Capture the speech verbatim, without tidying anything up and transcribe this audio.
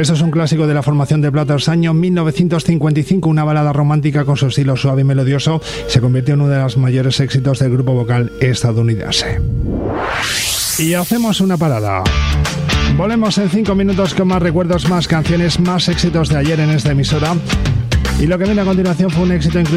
Esto es un clásico de la formación de Platters, año mil novecientos cincuenta y cinco, una balada romántica con su estilo suave y melodioso, se convirtió en uno de los mayores éxitos del grupo vocal estadounidense. Y hacemos una parada. Volvemos en cinco minutos con más recuerdos, más canciones, más éxitos de ayer en esta emisora. Y lo que viene a continuación fue un éxito incluido